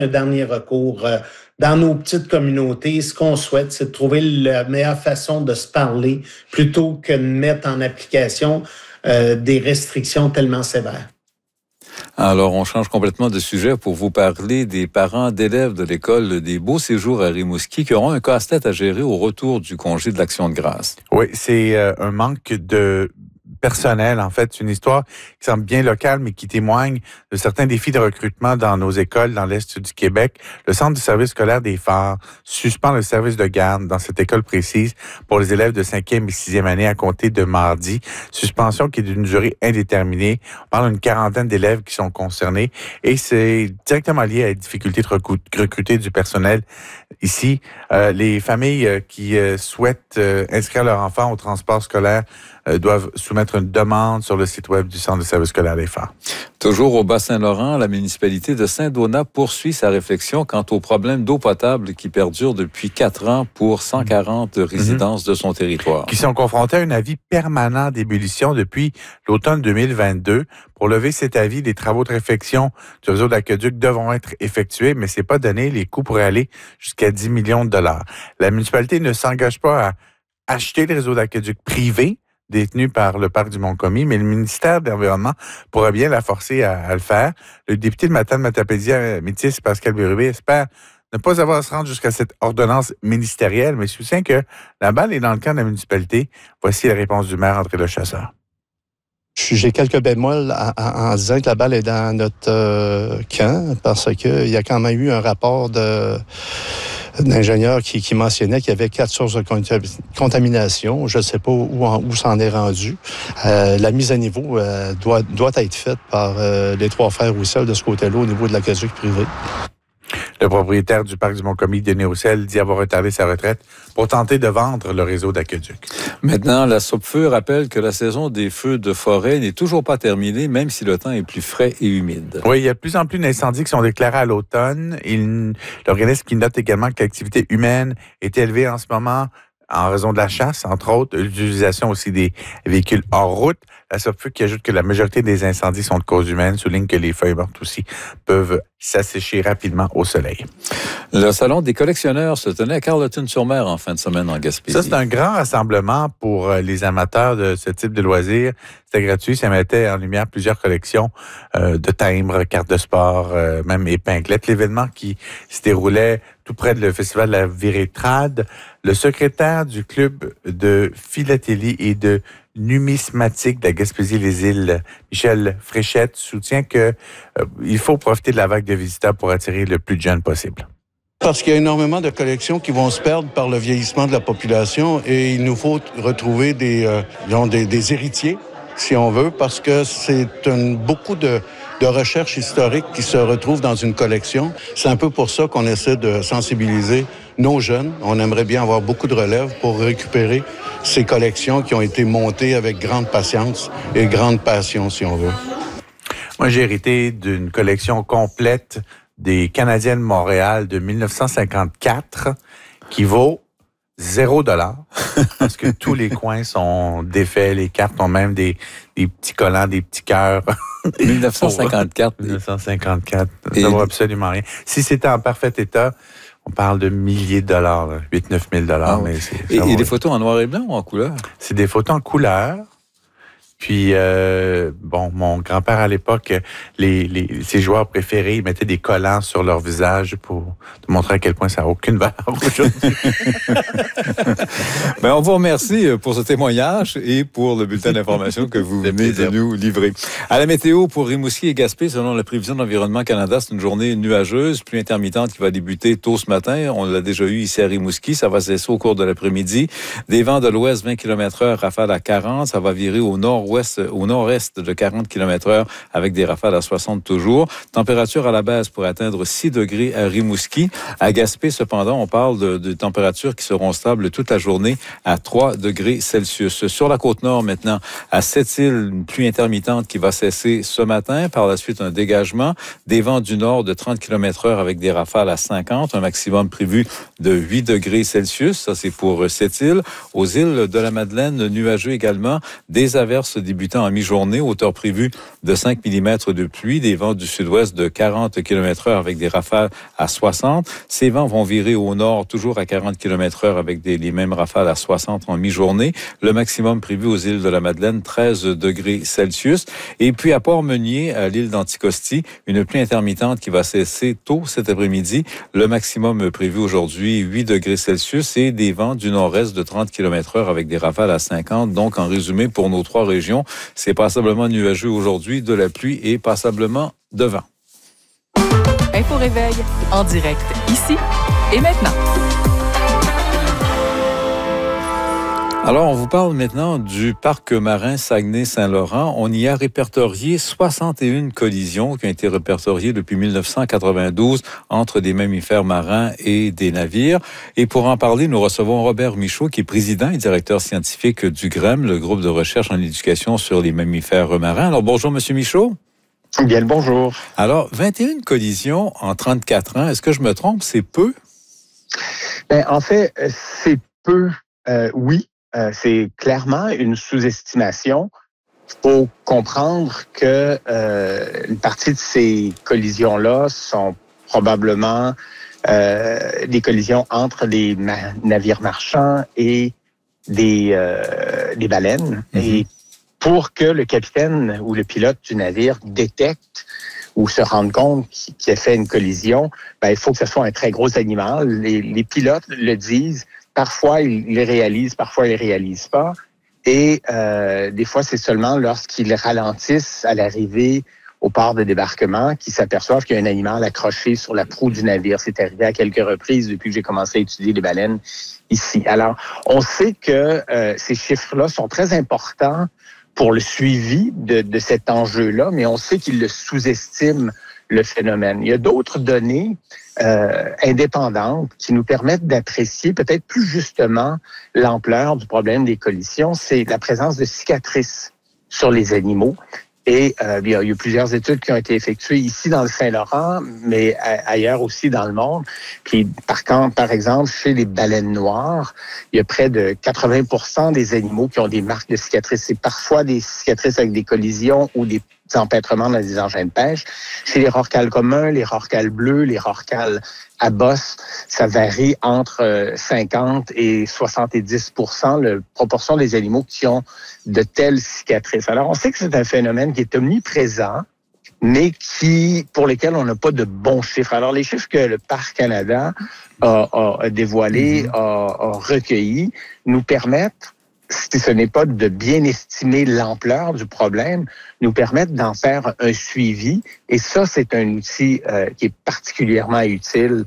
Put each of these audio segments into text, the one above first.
un dernier recours. Dans nos petites communautés, ce qu'on souhaite, c'est de trouver la meilleure façon de se parler plutôt que de mettre en application des restrictions tellement sévères. Alors, on change complètement de sujet pour vous parler des parents d'élèves de l'école des Beaux Séjours à Rimouski qui auront un casse-tête à gérer au retour du congé de l'Action de grâce. Oui, c'est un manque de personnel, en fait. C'est une histoire qui semble bien locale, mais qui témoigne de certains défis de recrutement dans nos écoles dans l'Est du Québec. Le Centre du service scolaire des Phares suspend le service de garde dans cette école précise pour les élèves de 5e et 6e année à compter de mardi. Suspension qui est d'une durée indéterminée. On parle d'une quarantaine d'élèves qui sont concernés et c'est directement lié à la difficulté de recruter du personnel ici. Les familles qui souhaitent inscrire leur enfant au transport scolaire doivent soumettre une demande sur le site web du Centre de service scolaire des Phares. Toujours au Bas-Saint-Laurent, la municipalité de Saint-Donat poursuit sa réflexion quant aux problèmes d'eau potable qui perdurent depuis 4 ans pour 140 résidences de son territoire. Qui sont confrontés à un avis permanent d'ébullition depuis l'automne 2022. Pour lever cet avis, les travaux de réfection du réseau d'aqueduc devront être effectués, mais c'est pas donné. Les coûts pourraient aller jusqu'à 10 millions de dollars. La municipalité ne s'engage pas à acheter le réseau d'aqueduc privé détenu par le parc du Mont-Commis, mais le ministère de l'Environnement pourrait bien la forcer à le faire. Le député de Matane-Matapédia-Métis, Pascal Bérubé, espère ne pas avoir à se rendre jusqu'à cette ordonnance ministérielle, mais soutient que la balle est dans le camp de la municipalité. Voici la réponse du maire André Lechasseur. J'ai quelques bémols en disant que la balle est dans notre camp, parce qu'il y a quand même eu un rapport d'ingénieur qui mentionnait qu'il y avait 4 sources de contamination. Je ne sais pas où ça en est rendu. La mise à niveau doit être faite par les 3 frères Roussel de ce côté-là au niveau de l'aqueduc privé. Le propriétaire du parc du Mont-Commis, Denis Roussel, dit avoir retardé sa retraite pour tenter de vendre le réseau d'aqueduc. Maintenant, la SOPFEU rappelle que la saison des feux de forêt n'est toujours pas terminée, même si le temps est plus frais et humide. Oui, il y a de plus en plus d'incendies qui sont déclarés à l'automne. L'organisme qui note également que l'activité humaine est élevée en ce moment en raison de la chasse, entre autres, l'utilisation aussi des véhicules hors route. La SOPFEU qui ajoute que la majorité des incendies sont de cause humaine, souligne que les feuilles mortes aussi peuvent s'assécher rapidement au soleil. Le salon des collectionneurs se tenait à Carleton-sur-Mer en fin de semaine en Gaspésie. Ça, c'est un grand rassemblement pour les amateurs de ce type de loisirs. C'était gratuit, ça mettait en lumière plusieurs collections de timbres, cartes de sport, même épinglettes. L'événement qui se déroulait tout près de le festival de la Véritrade. Le secrétaire du club de philatélie et de numismatique de la Gaspésie-les-Îles, Michel Fréchette, soutient que il faut profiter de la vague de visiteurs pour attirer le plus de jeunes possible. Parce qu'il y a énormément de collections qui vont se perdre par le vieillissement de la population et il nous faut retrouver des héritiers, si on veut, parce que c'est beaucoup de recherches historiques qui se retrouvent dans une collection. C'est un peu pour ça qu'on essaie de sensibiliser nos jeunes. On aimerait bien avoir beaucoup de relève pour récupérer ces collections qui ont été montées avec grande patience et grande passion, si on veut. Moi, j'ai hérité d'une collection complète des Canadiens de Montréal de 1954 qui vaut $0 parce que tous les coins sont défaits, les cartes ont même des petits collants, des petits cœurs. 1954. 1954, ça vaut absolument rien. Si c'était en parfait état, on parle de milliers de dollars, 8-9 000 $. Ah, mais et des photos en noir et blanc ou en couleur? C'est des photos en couleur. Puis, mon grand-père, à l'époque, ses joueurs préférés, ils mettaient des collants sur leur visage pour montrer à quel point ça n'a aucune valeur aujourd'hui. On vous remercie pour ce témoignage et pour le bulletin d'information que vous venez de nous livrer. À la météo pour Rimouski et Gaspé, selon la prévision de l'Environnement Canada, c'est une journée nuageuse, pluie intermittente qui va débuter tôt ce matin. On l'a déjà eu ici à Rimouski. Ça va cesser au cours de l'après-midi. Des vents de l'ouest, 20 km/h, rafales à 40. Ça va virer au nord-est de 40 km/h avec des rafales à 60 toujours. Température à la baisse pour atteindre 6 degrés à Rimouski. À Gaspé, cependant, on parle de températures qui seront stables toute la journée à 3 degrés Celsius. Sur la Côte-Nord, maintenant, à Sept-Îles, une pluie intermittente qui va cesser ce matin. Par la suite, un dégagement. Des vents du nord de 30 km/h avec des rafales à 50. Un maximum prévu de 8 degrés Celsius. Ça, c'est pour Sept-Îles. Aux îles de la Madeleine, nuageux également. Des averses débutant en mi-journée, hauteur prévue de 5 mm de pluie, des vents du sud-ouest de 40 km/h avec des rafales à 60. Ces vents vont virer au nord, toujours à 40 km/h avec les mêmes rafales à 60 en mi-journée. Le maximum prévu aux îles de la Madeleine, 13 degrés Celsius. Et puis à Port-Meunier, à l'île d'Anticosti, une pluie intermittente qui va cesser tôt cet après-midi. Le maximum prévu aujourd'hui, 8 degrés Celsius et des vents du nord-est de 30 km/h avec des rafales à 50. Donc, en résumé, pour nos 3 régions, c'est passablement nuageux aujourd'hui, de la pluie et passablement de vent. Info Réveil, en direct, ici et maintenant. Alors, on vous parle maintenant du parc marin Saguenay-Saint-Laurent. On y a répertorié 61 collisions qui ont été répertoriées depuis 1992 entre des mammifères marins et des navires. Et pour en parler, nous recevons Robert Michaud, qui est président et directeur scientifique du GREM, le groupe de recherche en éducation sur les mammifères marins. Alors, bonjour, Monsieur Michaud. Bien le bonjour. Alors, 21 collisions en 34 ans, est-ce que je me trompe? C'est peu? Ben, en fait, c'est peu, oui. C'est clairement une sous-estimation. Il faut comprendre que une partie de ces collisions-là sont probablement des collisions entre des navires marchands et des baleines. Mm-hmm. Et pour que le capitaine ou le pilote du navire détecte ou se rende compte qu'il a fait une collision, ben, il faut que ce soit un très gros animal. Les pilotes le disent. Parfois, ils les réalisent, parfois, ils les réalisent pas. Et des fois, c'est seulement lorsqu'ils ralentissent à l'arrivée au port de débarquement qu'ils s'aperçoivent qu'il y a un animal accroché sur la proue du navire. C'est arrivé à quelques reprises depuis que j'ai commencé à étudier les baleines ici. Alors, on sait que ces chiffres-là sont très importants pour le suivi de cet enjeu-là, mais on sait qu'ils le sous-estiment, le phénomène. Il y a d'autres données indépendantes qui nous permettent d'apprécier peut-être plus justement l'ampleur du problème des collisions. C'est la présence de cicatrices sur les animaux. Et il y a plusieurs études qui ont été effectuées ici dans le Saint-Laurent, mais ailleurs aussi dans le monde. Puis par exemple, chez les baleines noires, il y a près de 80% des animaux qui ont des marques de cicatrices. C'est parfois des cicatrices avec des collisions ou des empêtrements dans des engins de pêche. Chez les rorquals communs, les rorquals bleus, les rorquals à bosse, ça varie entre 50 et 70% la proportion des animaux qui ont de telles cicatrices. Alors, on sait que c'est un phénomène qui est omniprésent, mais pour lesquels on n'a pas de bons chiffres. Alors, les chiffres que le Parc Canada a dévoilés, a recueillis, nous permettent, si ce n'est pas de bien estimer l'ampleur du problème, nous permettent d'en faire un suivi. Et ça, c'est un outil qui est particulièrement utile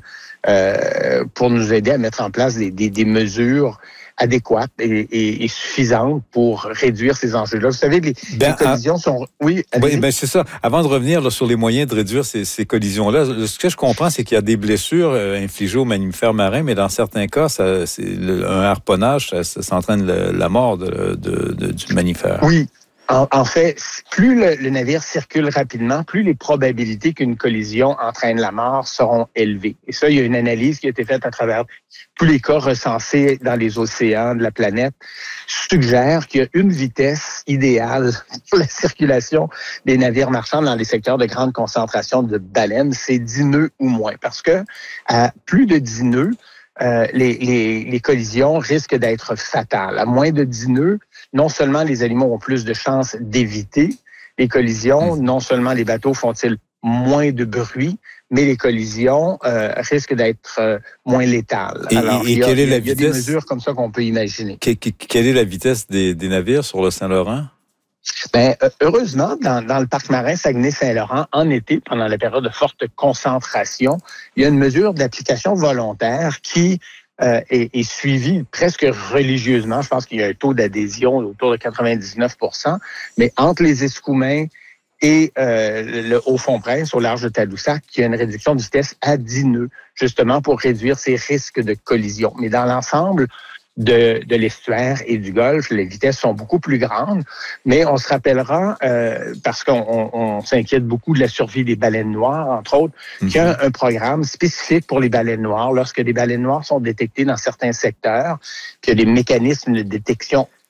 pour nous aider à mettre en place des mesures adéquates et suffisantes pour réduire ces enjeux-là. Vous savez, les collisions sont... Oui, c'est ça. Avant de revenir là, sur les moyens de réduire ces collisions-là, ce que je comprends, c'est qu'il y a des blessures infligées aux mammifères marins, mais dans certains cas, un harponnage, ça entraîne la mort du mammifère. Oui. En fait, plus le navire circule rapidement, plus les probabilités qu'une collision entraîne la mort seront élevées. Et ça, il y a une analyse qui a été faite à travers tous les cas recensés dans les océans de la planète, suggère qu'il y a une vitesse idéale pour la circulation des navires marchands dans les secteurs de grande concentration de baleines, c'est 10 nœuds ou moins. Parce que à plus de 10 nœuds, les collisions risquent d'être fatales. À moins de 10 nœuds, non seulement les animaux ont plus de chances d'éviter les collisions, non seulement les bateaux font-ils moins de bruit, mais les collisions risquent d'être moins létales. Alors, il y a des mesures comme ça qu'on peut imaginer. Quelle est la vitesse des navires sur le Saint-Laurent? Ben, heureusement, dans le parc marin Saguenay-Saint-Laurent, en été, pendant la période de forte concentration, il y a une mesure d'application volontaire qui est suivie presque religieusement. Je pense qu'il y a un taux d'adhésion autour de 99%, mais entre les Escoumins et le Haut-Fond-Prince, au large de Tadoussac, il y a une réduction de vitesse à 10 nœuds, justement pour réduire ces risques de collision. Mais dans l'ensemble de l'estuaire et du golfe, les vitesses sont beaucoup plus grandes, mais on se rappellera, parce qu'on s'inquiète beaucoup de la survie des baleines noires, entre autres, qu'il y a un programme spécifique pour les baleines noires. Lorsque des baleines noires sont détectées dans certains secteurs, qu'il y a des mécanismes de détection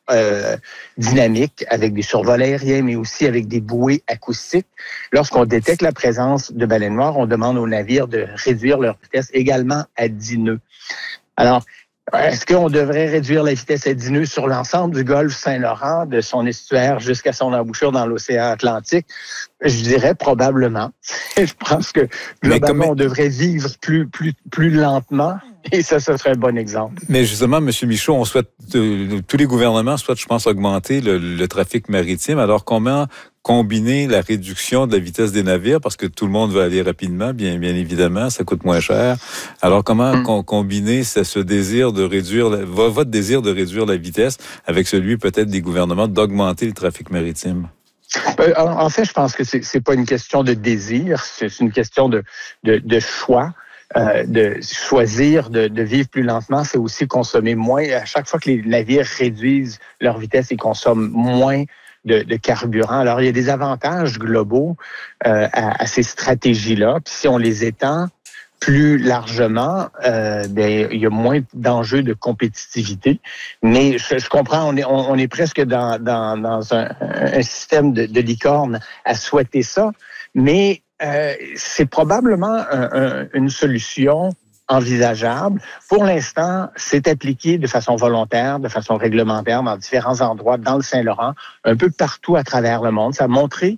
dynamiques avec des survols aériens, mais aussi avec des bouées acoustiques. Lorsqu'on détecte la présence de baleines noires, on demande aux navires de réduire leur vitesse également à 10 nœuds. Alors, est-ce qu'on devrait réduire la vitesse à 10 nœuds sur l'ensemble du golfe Saint-Laurent, de son estuaire jusqu'à son embouchure dans l'océan Atlantique? Je dirais probablement. Je pense que globalement, on devrait vivre plus lentement. Et ça serait un bon exemple. Mais justement, M. Michaud, on souhaite, tous les gouvernements souhaitent, je pense, augmenter le trafic maritime. Alors, comment combiner la réduction de la vitesse des navires, parce que tout le monde veut aller rapidement, bien évidemment, ça coûte moins cher. Alors, comment combiner ce désir de réduire, votre désir de réduire la vitesse avec celui peut-être des gouvernements d'augmenter le trafic maritime? En fait, je pense que c'est pas une question de désir, c'est une question de choix. De choisir de vivre plus lentement, c'est aussi consommer moins. À chaque fois que les navires réduisent leur vitesse, ils consomment moins de carburant. Alors, il y a des avantages globaux à ces stratégies-là. Puis si on les étend plus largement, il y a moins d'enjeux de compétitivité. Mais je comprends, on est presque dans un système de licorne à souhaiter ça. Mais c'est probablement une solution envisageable. Pour l'instant, c'est appliqué de façon volontaire, de façon réglementaire dans différents endroits dans le Saint-Laurent, un peu partout à travers le monde. Ça a montré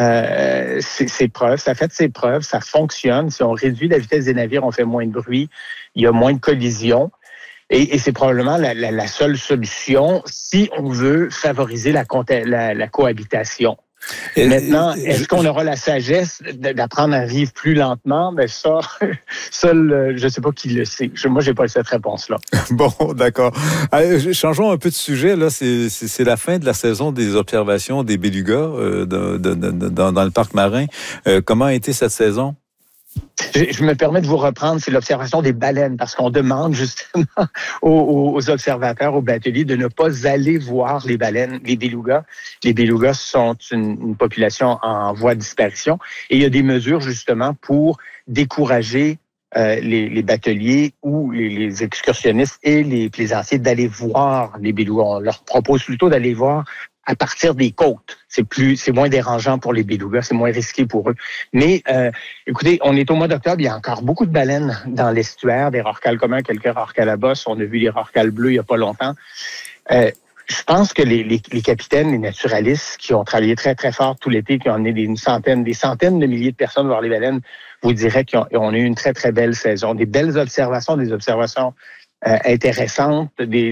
ses preuves, ça a fait ses preuves, ça fonctionne. Si on réduit la vitesse des navires, on fait moins de bruit, il y a moins de collisions. Et c'est probablement la seule solution si on veut favoriser la cohabitation. Maintenant, est-ce qu'on aura la sagesse d'apprendre à vivre plus lentement? Ben ça, seul, je ne sais pas qui le sait. Moi, j'ai pas cette réponse-là. Bon, d'accord. Allez, changeons un peu de sujet. Là, c'est la fin de la saison des observations des bélugas dans le parc marin. Comment a été cette saison? Je me permets de vous reprendre, c'est l'observation des baleines, parce qu'on demande justement aux observateurs, aux bateliers, de ne pas aller voir les baleines, les bélugas. Les bélugas sont une population en voie de disparition et il y a des mesures justement pour décourager les bateliers ou les excursionnistes et les plaisanciers d'aller voir les bélugas. On leur propose plutôt d'aller voir à partir des côtes. C'est moins dérangeant pour les bélugas, c'est moins risqué pour eux. Mais écoutez, on est au mois d'octobre, il y a encore beaucoup de baleines dans l'estuaire, des rorquals communs, quelques rorquals à bosse. On a vu les rorquals bleus il n'y a pas longtemps. Je pense que les capitaines, les naturalistes qui ont travaillé très, très fort tout l'été, qui ont emmené des centaines de milliers de personnes voir les baleines, vous diraient qu'on a eu une très, très belle saison. Des belles observations, des observations intéressantes, des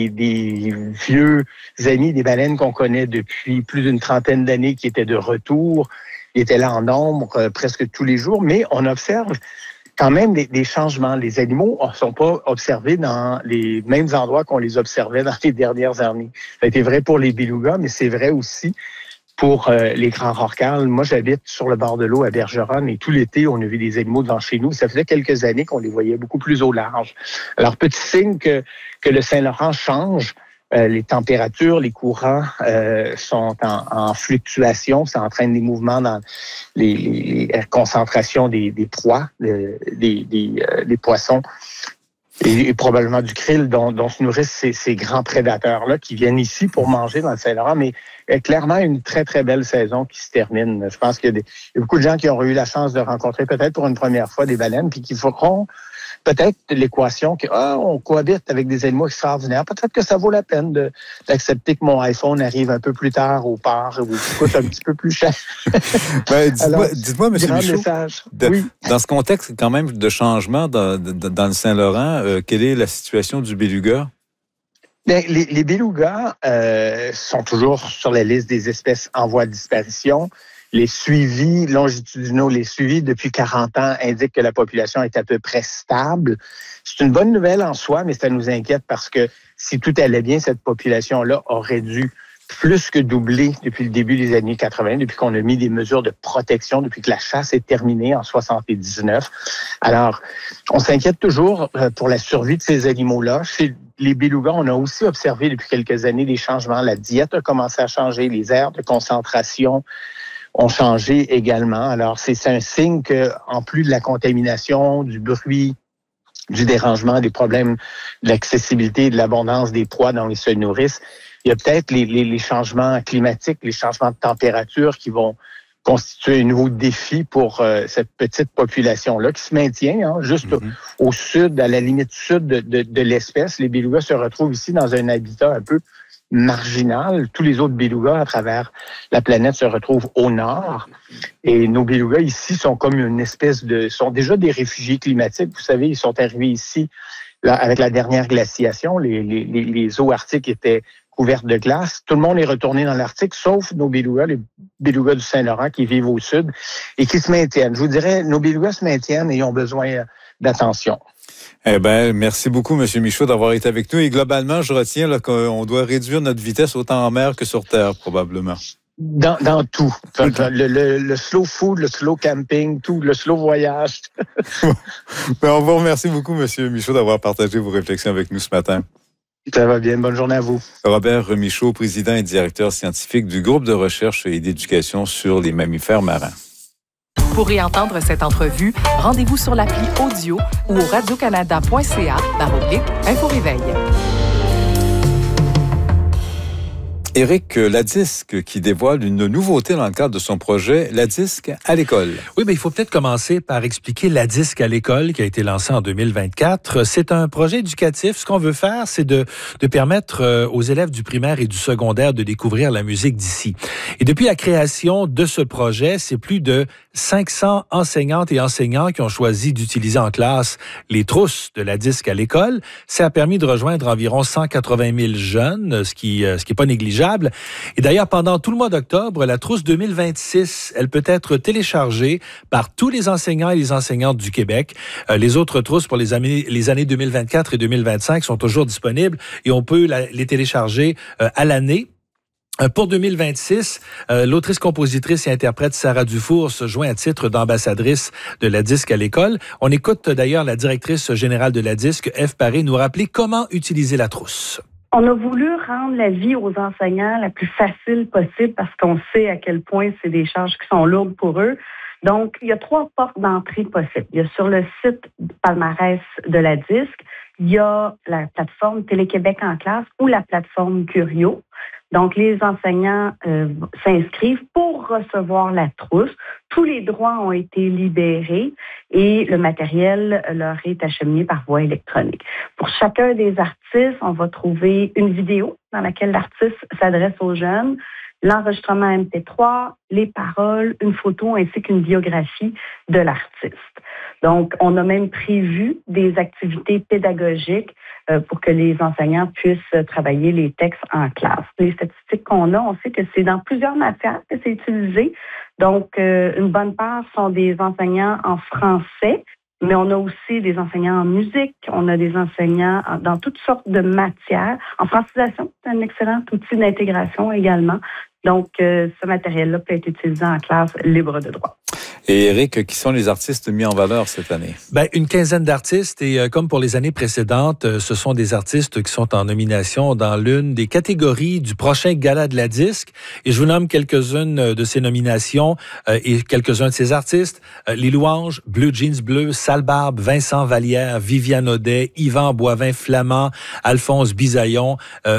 vieux amis des baleines qu'on connaît depuis plus d'une trentaine d'années qui étaient de retour. Ils étaient là en nombre presque tous les jours, mais on observe quand même des changements. Les animaux ne sont pas observés dans les mêmes endroits qu'on les observait dans les dernières années. Ça a été vrai pour les bélugas, mais c'est vrai aussi pour les grands rorquals. Moi, j'habite sur le bord de l'eau à Bergeronne et tout l'été, on a vu des animaux devant chez nous. Ça faisait quelques années qu'on les voyait beaucoup plus au large. Alors, petit signe que le Saint-Laurent change. Les températures, les courants sont en fluctuation. Ça entraîne des mouvements dans les concentrations des proies, des poissons. Et probablement du krill dont se nourrissent ces grands prédateurs-là qui viennent ici pour manger dans le Saint-Laurent. Mais clairement, une très, très belle saison qui se termine. Je pense qu'il y a beaucoup de gens qui auront eu la chance de rencontrer peut-être pour une première fois des baleines puis qui feront peut-être l'équation qu'on cohabite avec des animaux extraordinaires. Peut-être que ça vaut la peine d'accepter que mon iPhone arrive un peu plus tard au port ou coûte un petit peu plus cher. Dites-moi, M. Michaud, dans ce contexte quand même de changement dans le Saint-Laurent, quelle est la situation du béluga? Bien, les bélugas sont toujours sur la liste des espèces en voie de disparition. Les suivis longitudinaux, les suivis depuis 40 ans indiquent que la population est à peu près stable. C'est une bonne nouvelle en soi, mais ça nous inquiète parce que si tout allait bien, cette population-là aurait dû plus que doubler depuis le début des années 80, depuis qu'on a mis des mesures de protection, depuis que la chasse est terminée en 79. Alors, on s'inquiète toujours pour la survie de ces animaux-là. Chez les bélugas, on a aussi observé depuis quelques années des changements. La diète a commencé à changer, les aires de concentration ont changé également. Alors, c'est un signe que, en plus de la contamination, du bruit, du dérangement, des problèmes de l'accessibilité et de l'abondance des proies dont ils se nourrissent, Il y a peut-être les changements climatiques, les changements de température qui vont constituer un nouveau défi pour cette petite population-là qui se maintient juste au sud, à la limite sud de l'espèce. Les belugas se retrouvent ici dans un habitat un peu marginal. Tous les autres belugas à travers la planète se retrouvent au nord. Et nos belugas ici sont comme une espèce sont déjà des réfugiés climatiques. Vous savez, ils sont arrivés ici là, avec la dernière glaciation. Les eaux arctiques étaient couvertes de glace. Tout le monde est retourné dans l'Arctique, sauf nos belugas, les belugas du Saint-Laurent qui vivent au sud et qui se maintiennent. Je vous dirais, nos belugas se maintiennent et ils ont besoin d'attention. Eh bien, merci beaucoup, M. Michaud, d'avoir été avec nous. Et globalement, je retiens là, qu'on doit réduire notre vitesse autant en mer que sur Terre, probablement. Dans tout. Le slow food, le slow camping, tout, le slow voyage. Ben, on vous remercie beaucoup, M. Michaud, d'avoir partagé vos réflexions avec nous ce matin. Ça va bien. Bonne journée à vous. Robert Michaud, président et directeur scientifique du groupe de recherche et d'éducation sur les mammifères marins. Pour réentendre cette entrevue, rendez-vous sur l'appli audio ou au radiocanada.ca/info-réveil. Éric Ladisque qui dévoile une nouveauté dans le cadre de son projet Ladisque à l'école. Oui, mais il faut peut-être commencer par expliquer Ladisque à l'école qui a été lancé en 2024. C'est un projet éducatif. Ce qu'on veut faire, c'est de permettre aux élèves du primaire et du secondaire de découvrir la musique d'ici. Et depuis la création de ce projet, c'est plus de 500 enseignantes et enseignants qui ont choisi d'utiliser en classe les trousses de Ladisque à l'école. Ça a permis de rejoindre environ 180 000 jeunes, ce qui est pas négligeable. Et d'ailleurs, pendant tout le mois d'octobre, la trousse 2026, elle peut être téléchargée par tous les enseignants et les enseignantes du Québec. Les autres trousses pour les années 2024 et 2025 sont toujours disponibles et on peut les télécharger à l'année. Pour 2026, l'autrice, compositrice et interprète Sarah Dufour se joint à titre d'ambassadrice de Ladisque à l'école. On écoute d'ailleurs la directrice générale de Ladisque, Ève Paré, nous rappeler comment utiliser la trousse. On a voulu rendre la vie aux enseignants la plus facile possible parce qu'on sait à quel point c'est des charges qui sont lourdes pour eux. Donc, il y a 3 portes d'entrée possibles. Il y a sur le site palmarès de Ladisque, il y a la plateforme Télé-Québec en classe ou la plateforme Curio. Donc, les enseignants s'inscrivent pour recevoir la trousse. Tous les droits ont été libérés et le matériel leur est acheminé par voie électronique. Pour chacun des artistes, on va trouver une vidéo dans laquelle l'artiste s'adresse aux jeunes, l'enregistrement MP3, les paroles, une photo ainsi qu'une biographie de l'artiste. Donc, on a même prévu des activités pédagogiques pour que les enseignants puissent travailler les textes en classe. Les statistiques qu'on a, on sait que c'est dans plusieurs matières que c'est utilisé. Donc, une bonne part sont des enseignants en français, mais on a aussi des enseignants en musique, on a des enseignants dans toutes sortes de matières. En francisation, c'est un excellent outil d'intégration également. Donc, ce matériel-là peut être utilisé en classe libre de droit. Et Éric, qui sont les artistes mis en valeur cette année? Ben, une quinzaine d'artistes et comme pour les années précédentes, ce sont des artistes qui sont en nomination dans l'une des catégories du prochain Gala de la Disque. Et je vous nomme quelques-unes de ces nominations et quelques-uns de ces artistes. Les Louanges, Bleu Jeans Bleu, Sale Barbe, Vincent Vallière, Viviane Audet, Yvan Boivin-Flamand, Alphonse Bisaillon,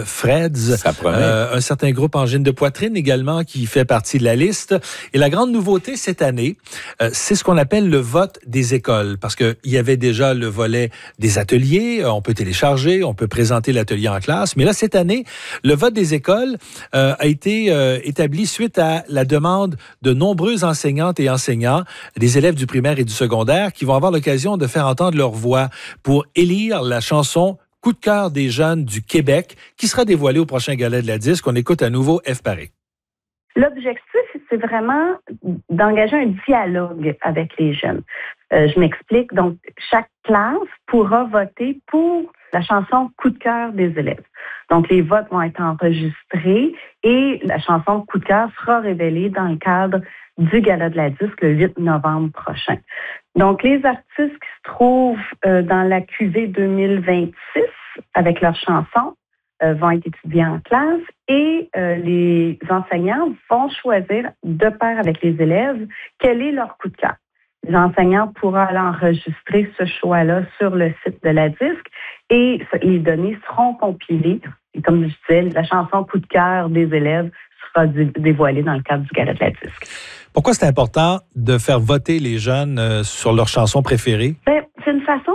Freds, un certain groupe Angine de poitrine également qui fait partie de la liste. Et la grande nouveauté cette année, c'est ce qu'on appelle le vote des écoles, parce qu'il y avait déjà le volet des ateliers, on peut télécharger, on peut présenter l'atelier en classe, mais là, cette année, le vote des écoles a été établi suite à la demande de nombreuses enseignantes et enseignants, des élèves du primaire et du secondaire, qui vont avoir l'occasion de faire entendre leur voix pour élire la chanson Coup de cœur des jeunes du Québec, qui sera dévoilée au prochain Gala de la Disque. On écoute à nouveau Ève Paré. L'objectif, c'est vraiment d'engager un dialogue avec les jeunes. Je m'explique. Donc, chaque classe pourra voter pour la chanson Coup de cœur des élèves. Donc, les votes vont être enregistrés et la chanson Coup de cœur sera révélée dans le cadre du Gala de la Disque le 8 novembre prochain. Donc, les artistes qui se trouvent dans la cuvée 2026 avec leur chanson vont être étudiés en classe et les enseignants vont choisir, de pair avec les élèves, quel est leur coup de cœur. Les enseignants pourront aller enregistrer ce choix-là sur le site de la Disque et les données seront compilées Et comme je disais, la chanson coup de cœur des élèves sera dévoilée dans le cadre du Gala de la disque. Pourquoi c'est important de faire voter les jeunes sur leurs chansons préférées? C'est une façon